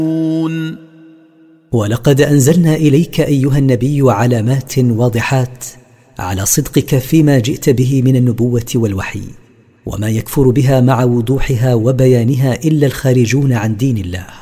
ولقد أنزلنا إليك أيها النبي علامات واضحات على صدقك فيما جئت به من النبوة والوحي، وما يكفر بها مع وضوحها وبيانها إلا الخارجون عن دين الله.